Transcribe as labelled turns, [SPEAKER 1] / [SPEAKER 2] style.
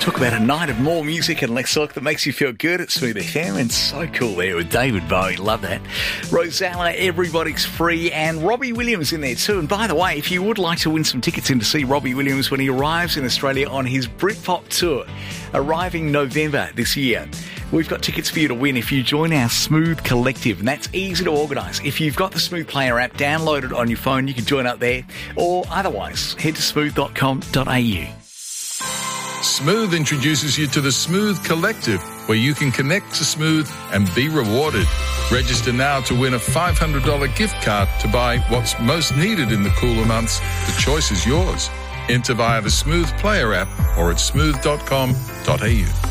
[SPEAKER 1] Talk about a night of more music and less talk that makes you feel good at Smooth FM, and so cool there with David Bowie. Love that. Rosella, Everybody's Free, and Robbie Williams in there too. And by the way, if you would like to win some tickets in to see Robbie Williams when he arrives in Australia on his Britpop tour, arriving November this year, we've got tickets for you to win if you join our Smooth Collective, and that's easy to organise. If you've got the Smooth Player app, download it on your phone, you can join up there, or otherwise, head to smooth.com.au.
[SPEAKER 2] Smooth introduces you to the Smooth Collective, where you can connect to Smooth and be rewarded. Register now to win a $500 gift card to buy what's most needed in the cooler months. The choice is yours. Enter via the Smooth Player app or at smooth.com.au.